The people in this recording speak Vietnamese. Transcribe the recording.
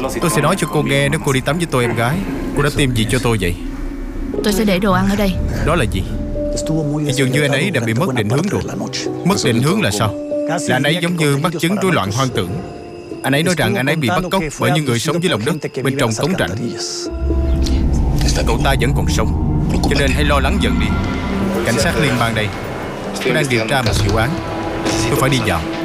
Tôi sẽ nói cho cô nghe nếu cô đi tắm với tôi em gái. Cô đã tìm gì cho tôi vậy? Tôi sẽ để đồ ăn ở đây. Đó là gì? Thì dường như anh ấy đã bị mất định hướng rồi. Mất định hướng là sao? Là anh ấy giống như mắc chứng rối loạn hoang tưởng. Anh ấy nói rằng anh ấy bị bắt cóc bởi những người sống dưới lòng đất bên trong cống rãnh. Cậu ta vẫn còn sống, cho nên hãy lo lắng dần đi. Cảnh sát liên bang đây, tôi đang điều tra một vụ án. Tôi phải đi vào.